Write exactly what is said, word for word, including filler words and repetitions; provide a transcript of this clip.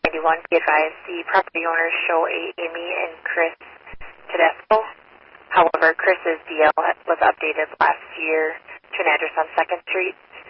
ninety-one, be advised the property owners show a Amy and Chris Tedesco. However, Chris's D L was updated last year to an address on second Street.